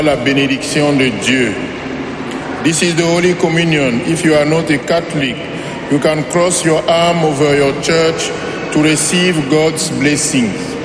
La bénédiction de Dieu. This is the Holy Communion. If you are not a Catholic, you can cross your arm over your church to receive God's blessings.